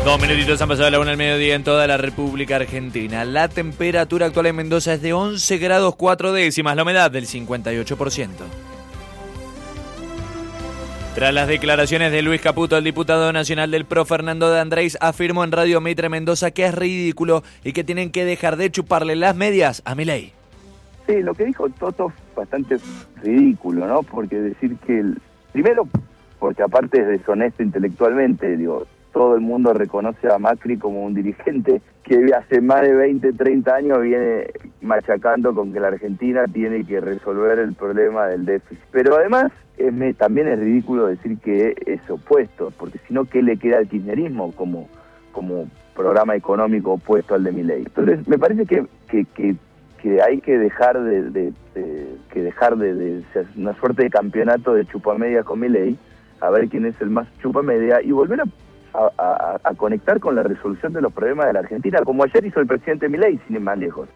2 minutitos han pasado a la 1 del mediodía en toda la República Argentina. La temperatura actual en Mendoza es de 11 grados 4 décimas, la humedad del 58%. Tras las declaraciones de Luis Caputo, el diputado nacional del PRO, Fernando de Andrés, afirmó en Radio Mitre Mendoza que es ridículo y que tienen que dejar de chuparle las medias a Milei. Sí, lo que dijo Toto es bastante ridículo, ¿no? Porque decir que, primero, porque aparte es deshonesto intelectualmente, digo, todo el mundo reconoce a Macri como un dirigente que hace más de 20, 30 años viene machacando con que la Argentina tiene que resolver el problema del déficit. Pero además, también es ridículo decir que es opuesto, porque si no, ¿qué le queda al kirchnerismo como programa económico opuesto al de Milei? Entonces, me parece que hay que dejar de ser una suerte de campeonato de chupamedia con Milei, a ver quién es el más chupamedia, y volver a conectar con la resolución de los problemas de la Argentina, como ayer hizo el presidente Milei, sin ir más lejos.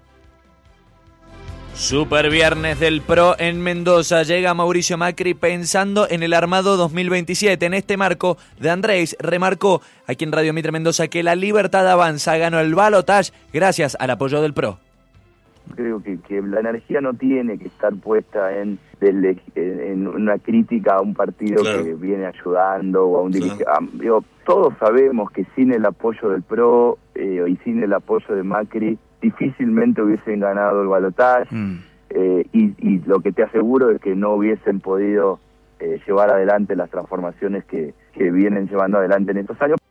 Super viernes del PRO en Mendoza. Llega Mauricio Macri pensando en el armado 2027. En este marco, de Andrés remarcó aquí en Radio Mitre Mendoza que la Libertad Avanza ganó el balotaje gracias al apoyo del PRO. Creo que la energía no tiene que estar puesta en una crítica a un partido que viene ayudando o a un dirigente. Todos sabemos que sin el apoyo del PRO y sin el apoyo de Macri difícilmente hubiesen ganado el balotaje y lo que te aseguro es que no hubiesen podido llevar adelante las transformaciones que vienen llevando adelante en estos años.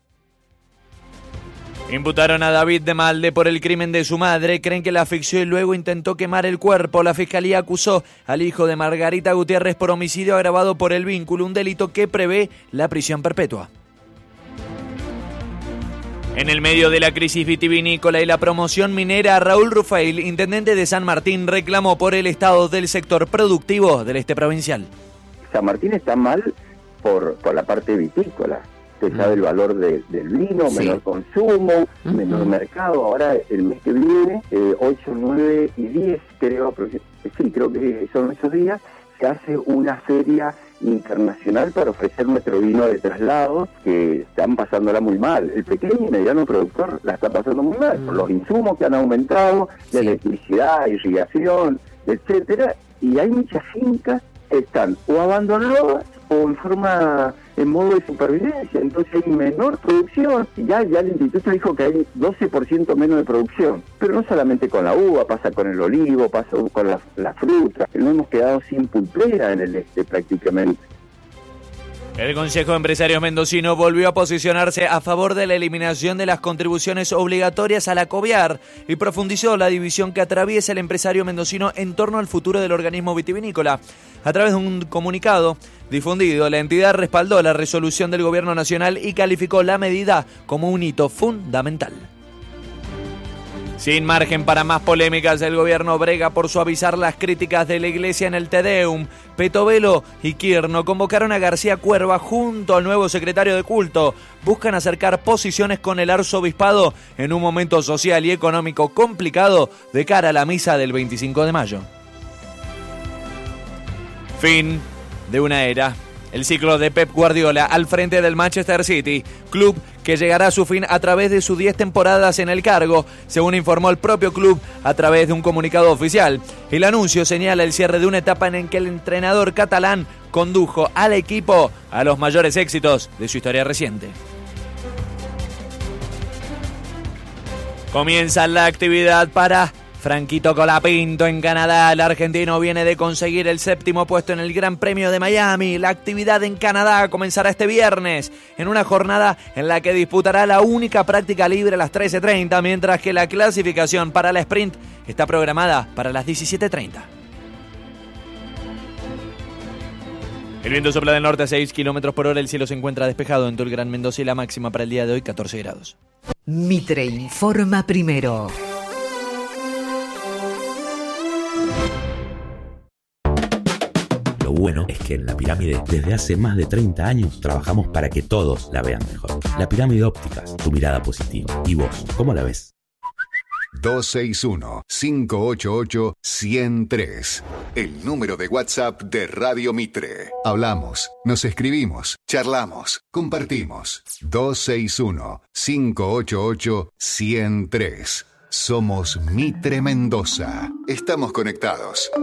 Imputaron a David de Malde por el crimen de su madre. Creen que la asfixió y luego intentó quemar el cuerpo. La fiscalía acusó al hijo de Margarita Gutiérrez por homicidio agravado por el vínculo, un delito que prevé la prisión perpetua. En el medio de la crisis vitivinícola y la promoción minera, Raúl Rufail, intendente de San Martín, reclamó por el estado del sector productivo del este provincial. San Martín está mal por la parte vitícola. Usted sabe el valor del vino, menor consumo, menor mercado. Ahora, el mes que viene, 8, 9 y 10, creo que son esos días, se hace una feria internacional para ofrecer nuestro vino de traslado, que están pasándola muy mal. El pequeño y mediano productor la está pasando muy mal, por los insumos que han aumentado, de electricidad, irrigación, etcétera, y hay muchas fincas que están o abandonadas o en modo de supervivencia, entonces hay menor producción. Ya el instituto dijo que hay 12% menos de producción, pero no solamente con la uva, pasa con el olivo, pasa con la fruta. No hemos quedado sin pulpera en el este prácticamente. El Consejo de Empresarios Mendocino volvió a posicionarse a favor de la eliminación de las contribuciones obligatorias a la COVIAR y profundizó la división que atraviesa el empresario mendocino en torno al futuro del organismo vitivinícola. A través de un comunicado difundido, la entidad respaldó la resolución del Gobierno Nacional y calificó la medida como un hito fundamental. Sin margen para más polémicas, el gobierno brega por suavizar las críticas de la iglesia en el Te Deum. Petovelo y Quirno convocaron a García Cuerva junto al nuevo secretario de culto. Buscan acercar posiciones con el arzobispado en un momento social y económico complicado de cara a la misa del 25 de mayo. Fin de una era. El ciclo de Pep Guardiola al frente del Manchester City, club que llegará a su fin a través de sus 10 temporadas en el cargo, según informó el propio club a través de un comunicado oficial. El anuncio señala el cierre de una etapa en que el entrenador catalán condujo al equipo a los mayores éxitos de su historia reciente. Comienza la actividad para Franquito Colapinto en Canadá. El argentino viene de conseguir el 7º puesto en el Gran Premio de Miami. La actividad en Canadá comenzará este viernes en una jornada en la que disputará la única práctica libre a las 13:30, mientras que la clasificación para la sprint está programada para las 17:30. El viento sopla del norte a 6 km por hora. El cielo se encuentra despejado en todo el Gran Mendoza y la máxima para el día de hoy 14 grados. Mitre informa primero. Lo bueno es que en La Pirámide, desde hace más de 30 años, trabajamos para que todos la vean mejor. La Pirámide Ópticas, tu mirada positiva. ¿Y vos, cómo la ves? 261-588-1003. El número de WhatsApp de Radio Mitre. Hablamos, nos escribimos, charlamos, compartimos. 261-588-1003. Somos Mitre Mendoza. Estamos conectados.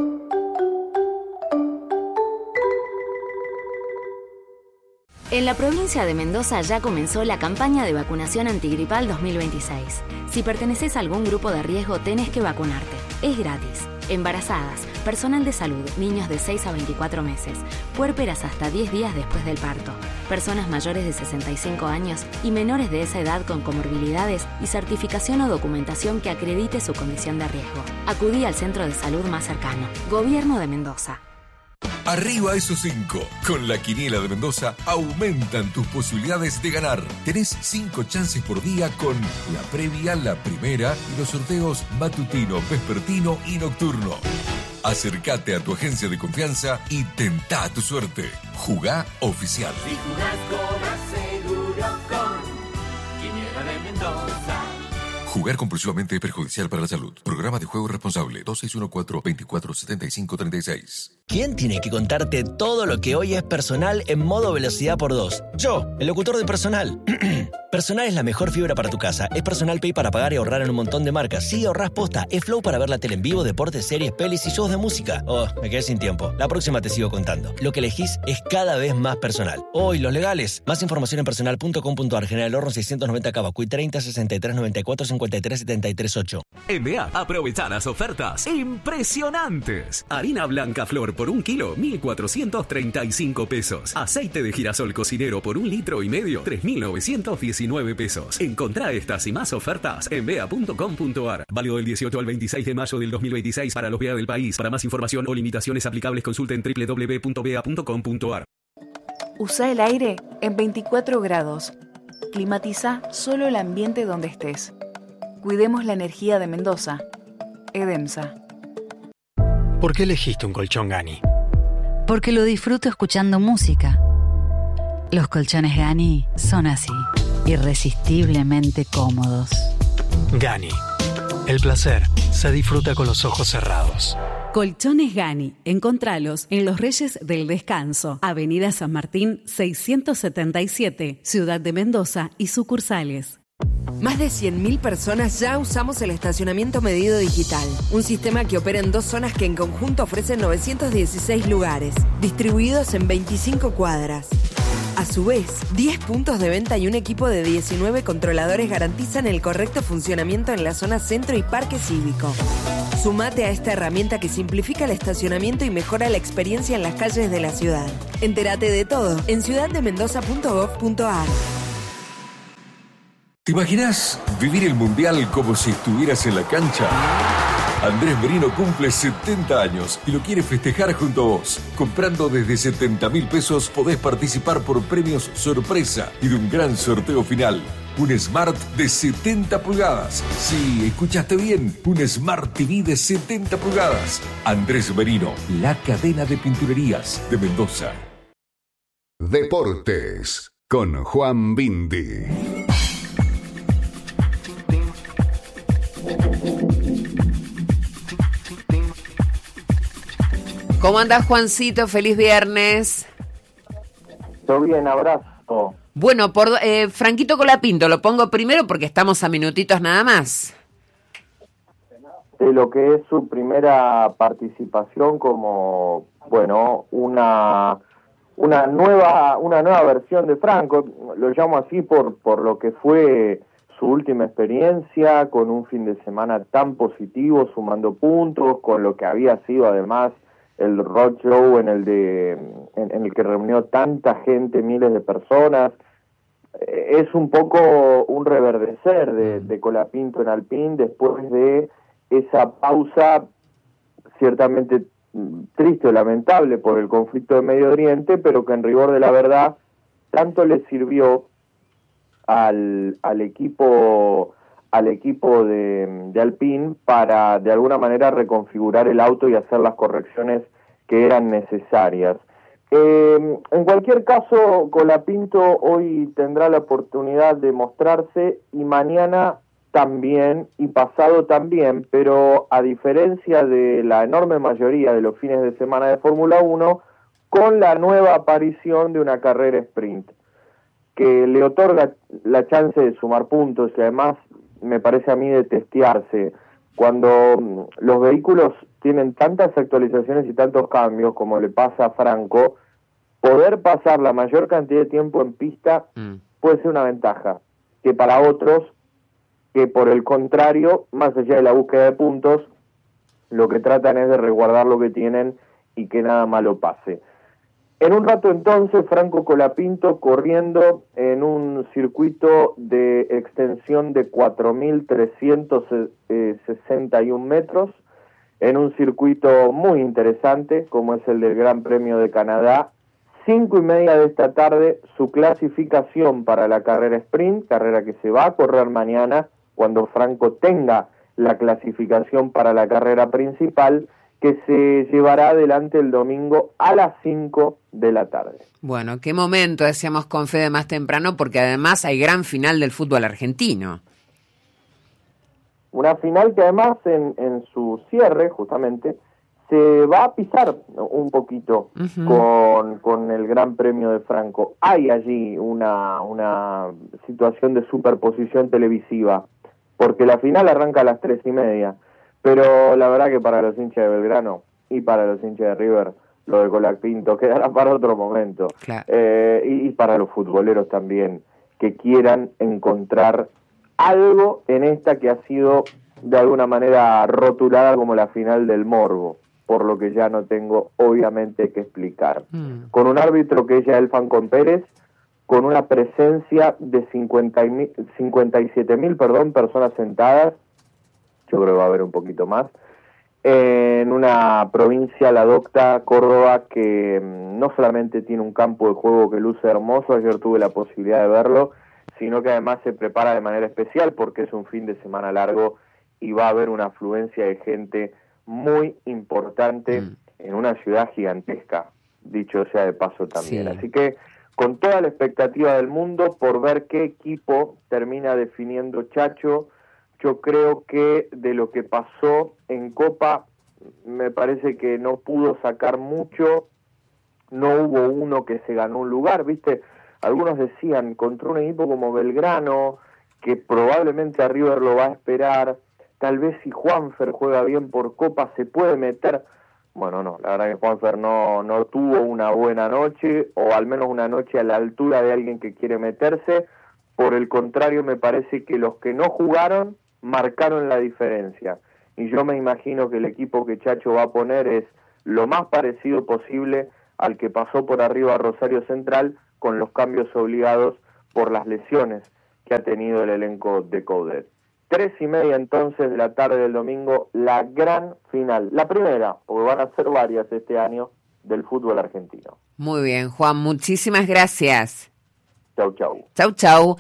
En la provincia de Mendoza ya comenzó la campaña de vacunación antigripal 2026. Si perteneces a algún grupo de riesgo, tenés que vacunarte. Es gratis. Embarazadas, personal de salud, niños de 6 a 24 meses, puérperas hasta 10 días después del parto, personas mayores de 65 años y menores de esa edad con comorbilidades y certificación o documentación que acredite su condición de riesgo. Acudí al centro de salud más cercano. Gobierno de Mendoza. Arriba esos 5. Con la Quiniela de Mendoza aumentan tus posibilidades de ganar. Tenés 5 chances por día con la previa, la primera y los sorteos matutino, vespertino y nocturno. Acércate a tu agencia de confianza y tentá tu suerte. Jugá oficial. Si jugás, cobras seguro con Quiniela de Mendoza. Jugar compulsivamente es perjudicial para la salud. Programa de juego responsable 2614-247536. ¿Quién tiene que contarte todo lo que hoy es personal en modo velocidad por 2? Yo, el locutor de Personal. Personal es la mejor fibra para tu casa. Es Personal Pay para pagar y ahorrar en un montón de marcas. Sí, ahorrás posta. Es Flow para ver la tele en vivo, deportes, series, pelis y shows de música. Oh, me quedé sin tiempo. La próxima te sigo contando. Lo que elegís es cada vez más personal. Hoy, los legales. Más información en personal.com.ar. General Horno 690 Cavacuy 30 63 94 53 73 8. NBA, aprovecha las ofertas impresionantes. Harina blanca flor por 1 kilo, 1.435 pesos. Aceite de girasol cocinero por 1,5 litros, 3.919 pesos. Encontrá estas y más ofertas en bea.com.ar. Válido del 18 al 26 de mayo del 2026 para los BEA del país. Para más información o limitaciones aplicables, consulten www.bea.com.ar. Usa el aire en 24 grados. Climatiza solo el ambiente donde estés. Cuidemos la energía de Mendoza. Edemsa. ¿Por qué elegiste un colchón Gani? Porque lo disfruto escuchando música. Los colchones Gani son así, irresistiblemente cómodos. Gani. El placer se disfruta con los ojos cerrados. Colchones Gani. Encontralos en Los Reyes del Descanso, Avenida San Martín 677, Ciudad de Mendoza y sucursales. Más de 100.000 personas ya usamos el estacionamiento medido digital, un sistema que opera en 2 zonas que en conjunto ofrecen 916 lugares, distribuidos en 25 cuadras. A su vez, 10 puntos de venta y un equipo de 19 controladores garantizan el correcto funcionamiento en la zona centro y parque cívico. Sumate a esta herramienta que simplifica el estacionamiento y mejora la experiencia en las calles de la ciudad. Entérate de todo en ciudaddemendoza.gov.ar. ¿Te imaginas vivir el Mundial como si estuvieras en la cancha? Andrés Merino cumple 70 años y lo quiere festejar junto a vos. Comprando desde 70.000 pesos podés participar por premios sorpresa y de un gran sorteo final. Un Smart de 70 pulgadas. Sí, escuchaste bien. Un Smart TV de 70 pulgadas. Andrés Merino, la cadena de pinturerías de Mendoza. Deportes con Juan Bindi. ¿Cómo andás, Juancito? Feliz viernes. Todo bien, abrazo. Bueno, por Franquito Colapinto lo pongo primero porque estamos a minutitos nada más. De lo que es su primera participación como, bueno, una nueva versión de Franco, lo llamo así por lo que fue su última experiencia, con un fin de semana tan positivo, sumando puntos, con lo que había sido además el road show en el que reunió tanta gente, miles de personas. Es un poco un reverdecer de Colapinto en Alpine después de esa pausa ciertamente triste o lamentable por el conflicto de Medio Oriente, pero que en rigor de la verdad tanto le sirvió al equipo de Alpine para de alguna manera reconfigurar el auto y hacer las correcciones que eran necesarias. En cualquier caso, Colapinto hoy tendrá la oportunidad de mostrarse y mañana también y pasado también, pero a diferencia de la enorme mayoría de los fines de semana de Fórmula 1, con la nueva aparición de una carrera sprint, que le otorga la chance de sumar puntos y además me parece a mí de testearse. Cuando los vehículos tienen tantas actualizaciones y tantos cambios como le pasa a Franco, poder pasar la mayor cantidad de tiempo en pista puede ser una ventaja, que para otros, que por el contrario, más allá de la búsqueda de puntos, lo que tratan es de resguardar lo que tienen y que nada malo pase. En un rato entonces, Franco Colapinto corriendo en un circuito de extensión de 4.361 metros, en un circuito muy interesante, como es el del Gran Premio de Canadá. 5:30 de esta tarde, su clasificación para la carrera sprint, carrera que se va a correr mañana, cuando Franco tenga la clasificación para la carrera principal, que se llevará adelante el domingo a las 5 de la tarde. Bueno, qué momento, decíamos con Fede más temprano, porque además hay gran final del fútbol argentino. Una final que además en su cierre, justamente, se va a pisar un poquito con el Gran Premio de Franco. Hay allí una situación de superposición televisiva, porque la final arranca a las 3:30, pero la verdad que para los hinchas de Belgrano y para los hinchas de River, lo de Colapinto quedará para otro momento. Claro. Y para los futboleros también, que quieran encontrar algo en esta que ha sido de alguna manera rotulada como la final del morbo, por lo que ya no tengo obviamente que explicar. Con un árbitro que es Yael Fancón Pérez, con una presencia de 57.000 personas sentadas, yo creo que va a haber un poquito más, en una provincia, la Docta, Córdoba, que no solamente tiene un campo de juego que luce hermoso, ayer tuve la posibilidad de verlo, sino que además se prepara de manera especial porque es un fin de semana largo y va a haber una afluencia de gente muy importante en una ciudad gigantesca, dicho sea de paso también. Sí. Así que con toda la expectativa del mundo por ver qué equipo termina definiendo Chacho. Yo creo que de lo que pasó en Copa, me parece que no pudo sacar mucho, no hubo uno que se ganó un lugar, ¿viste? Algunos decían, contra un equipo como Belgrano, que probablemente a River lo va a esperar, tal vez si Juanfer juega bien por Copa se puede meter. Bueno, no, la verdad que Juanfer no tuvo una buena noche, o al menos una noche a la altura de alguien que quiere meterse. Por el contrario, me parece que los que no jugaron marcaron la diferencia. Y yo me imagino que el equipo que Chacho va a poner es lo más parecido posible al que pasó por arriba a Rosario Central, con los cambios obligados por las lesiones que ha tenido el elenco de Coudet. 3:30 entonces de la tarde del domingo, la gran final, la primera, porque van a ser varias este año, del fútbol argentino. Muy bien, Juan, muchísimas gracias. Chau, chau. Chau, chau.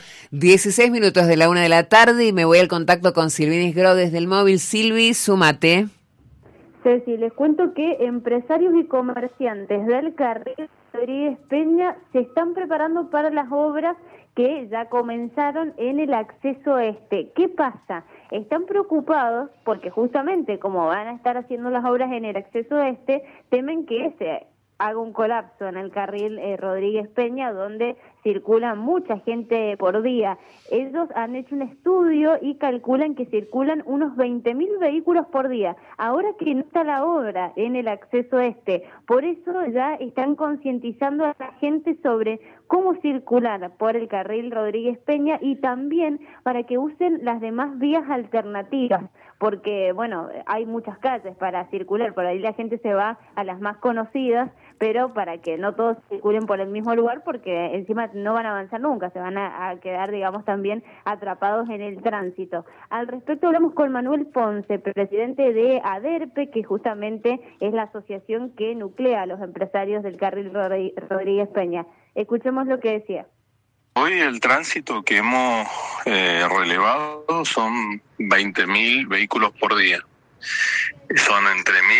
16 minutos de la 1 de la tarde y me voy al contacto con Silvina Isgro desde el móvil. Silvi, súmate. Ceci, les cuento que empresarios y comerciantes del carril Rodríguez Peña se están preparando para las obras que ya comenzaron en el acceso este. ¿Qué pasa? Están preocupados porque justamente como van a estar haciendo las obras en el acceso este, temen que se haga un colapso en el carril Rodríguez Peña, donde circula mucha gente por día. Ellos han hecho un estudio y calculan que circulan unos 20.000 vehículos por día. Ahora que no está la obra en el acceso este, por eso ya están concientizando a la gente sobre cómo circular por el carril Rodríguez Peña y también para que usen las demás vías alternativas, porque, bueno, hay muchas calles para circular, por ahí la gente se va a las más conocidas, pero para que no todos circulen por el mismo lugar, porque encima no van a avanzar nunca, se van a quedar, digamos, también atrapados en el tránsito. Al respecto hablamos con Manuel Ponce, presidente de ADERPE, que justamente es la asociación que nuclea a los empresarios del carril Rodríguez Peña. Escuchemos lo que decía. Hoy el tránsito que hemos relevado son 20.000 vehículos por día. Son entre 1.000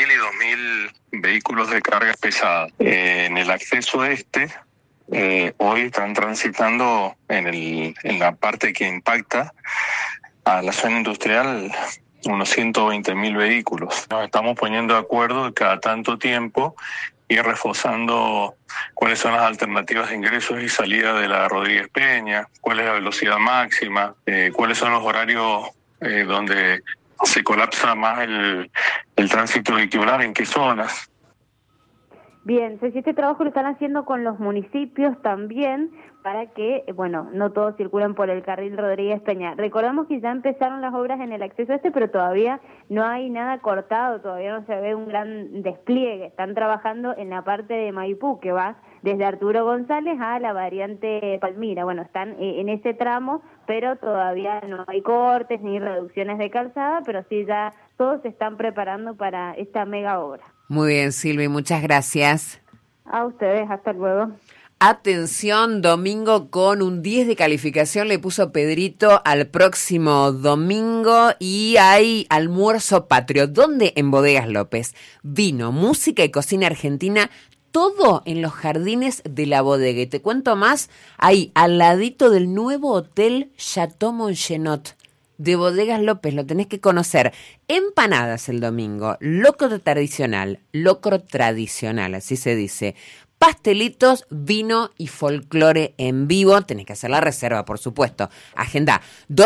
y 2.000 vehículos de carga pesada. En el acceso este, hoy están transitando en la parte que impacta a la zona industrial unos 120.000 vehículos. Nos estamos poniendo de acuerdo cada tanto tiempo y reforzando cuáles son las alternativas de ingresos y salida de la Rodríguez Peña, cuál es la velocidad máxima, cuáles son los horarios donde se colapsa más el tránsito vehicular, en qué zonas. Bien, si este trabajo lo están haciendo con los municipios también para que, no todos circulen por el carril Rodríguez Peña. Recordamos que ya empezaron las obras en el acceso pero todavía no hay nada cortado, todavía no se ve un gran despliegue. Están trabajando en la parte de Maipú, que va desde Arturo González a la variante Palmira. Están en ese tramo, pero todavía no hay cortes ni reducciones de calzada, pero sí ya todos se están preparando para esta mega obra. Muy bien, Silvi, muchas gracias. A ustedes, hasta luego. Atención, domingo con un 10 de calificación le puso Pedrito al próximo domingo y hay almuerzo patrio. ¿Dónde? En Bodegas López. Vino, música y cocina argentina, todo en los jardines de la bodega. Y te cuento más, ahí al ladito del nuevo hotel Chateau Montgenot de Bodegas López, lo tenés que conocer. Empanadas el domingo, locro tradicional, así se dice. Pastelitos, vino y folclore en vivo. Tenés que hacer la reserva, por supuesto. Agenda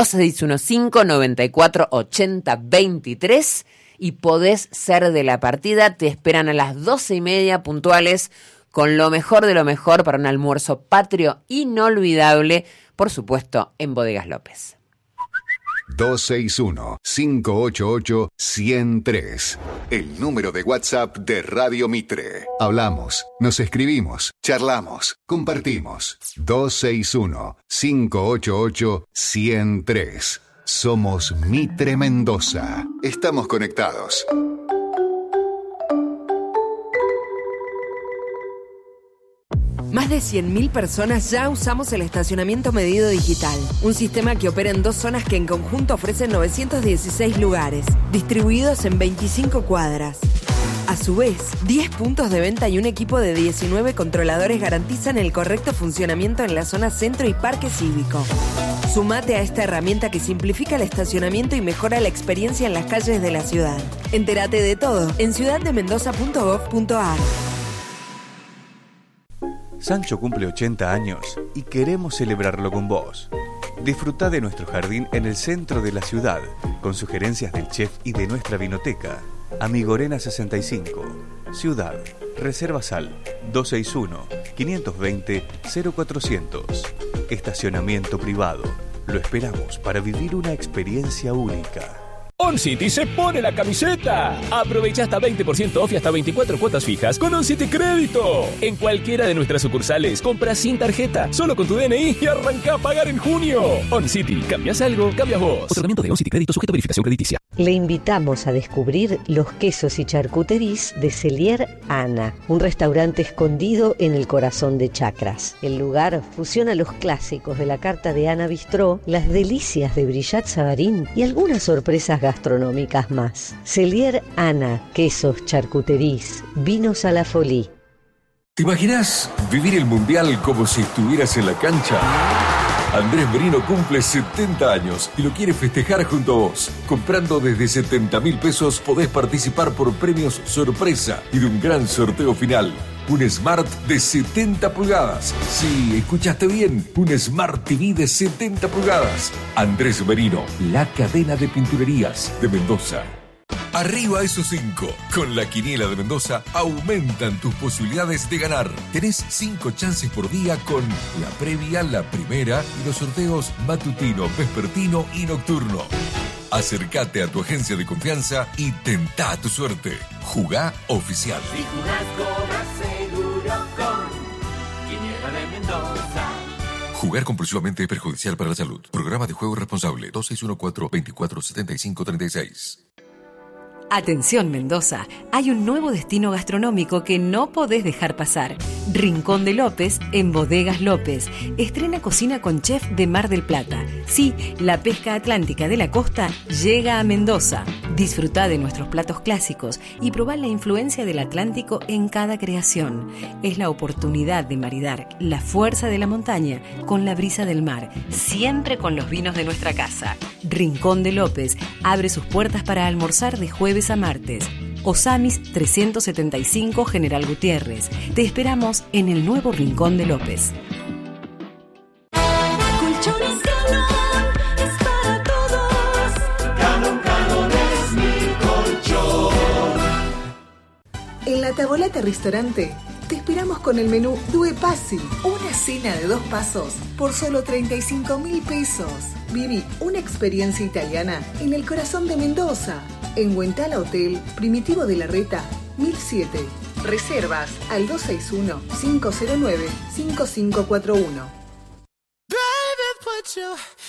2615-9480-23 y podés ser de la partida. Te esperan a las 12:30 puntuales con lo mejor de lo mejor para un almuerzo patrio inolvidable, por supuesto, en Bodegas López. 261-588-103. El número de WhatsApp de Radio Mitre. Hablamos, nos escribimos, charlamos, compartimos. 261-588-103. Somos Mitre Mendoza. Estamos conectados. Más de 100.000 personas ya usamos el estacionamiento medido digital, un sistema que opera en 2 zonas que en conjunto ofrecen 916 lugares, distribuidos en 25 cuadras. A su vez, 10 puntos de venta y un equipo de 19 controladores garantizan el correcto funcionamiento en la zona centro y parque cívico. Sumate a esta herramienta que simplifica el estacionamiento y mejora la experiencia en las calles de la ciudad. Entérate de todo en ciudaddemendoza.gov.ar. Sancho cumple 80 años y queremos celebrarlo con vos. Disfrutá de nuestro jardín en el centro de la ciudad, con sugerencias del chef y de nuestra vinoteca. Amigorena 65, Ciudad. Reservas al 261-520-0400. Estacionamiento privado. Lo esperamos para vivir una experiencia única. OnCity se pone la camiseta. Aprovecha hasta 20% off y hasta 24 cuotas fijas con OnCity Crédito. En cualquiera de nuestras sucursales, compra sin tarjeta, solo con tu DNI y arranca a pagar en junio. OnCity, ¿cambias algo? Cambias vos. Otorgamiento de OnCity Crédito sujeto a verificación crediticia. Le invitamos a descubrir los quesos y charcuteries de Cellier Ana, un restaurante escondido en el corazón de Chacras. El lugar fusiona los clásicos de la carta de Ana Bistró, las delicias de Brillat Savarín y algunas sorpresas gastronómicas más. Cellier Ana, quesos, charcuteries, vinos a la folie. ¿Te imaginas vivir el Mundial como si estuvieras en la cancha? Andrés Merino cumple 70 años y lo quiere festejar junto a vos. Comprando desde 70.000 pesos podés participar por premios sorpresa y de un gran sorteo final. Un Smart de 70 pulgadas. Sí, escuchaste bien. Un Smart TV de 70 pulgadas. Andrés Merino, la cadena de pinturerías de Mendoza. Arriba esos 5. Con la quiniela de Mendoza aumentan tus posibilidades de ganar. Tenés 5 chances por día con la previa, la primera y los sorteos matutino, vespertino y nocturno. Acércate a tu agencia de confianza y tentá tu suerte. Jugá oficial. Si jugás, cobras seguro con Quiniela de Mendoza. Jugar compulsivamente es perjudicial para la salud. Programa de juego responsable 2614-247536. Atención Mendoza, hay un nuevo destino gastronómico que no podés dejar pasar. Rincón de López en Bodegas López. Estrena cocina con chef de Mar del Plata. Sí, la pesca atlántica de la costa llega a Mendoza. Disfrutá de nuestros platos clásicos y probá la influencia del Atlántico en cada creación. Es la oportunidad de maridar la fuerza de la montaña con la brisa del mar, siempre con los vinos de nuestra casa. Rincón de López abre sus puertas para almorzar de jueves a martes. Osamis 375 General Gutiérrez. Te esperamos en el nuevo Rincón de López. Colchones Calón es para todos. Calón es mi colchón. En la Tavolata Restaurante te esperamos con el menú Due Passi, una cena de 2 pasos por solo 35.000 pesos. Viví una experiencia italiana en el corazón de Mendoza, en Huentala Hotel Primitivo de la Reta, 1007. Reservas al 261-509-5541. Baby, put your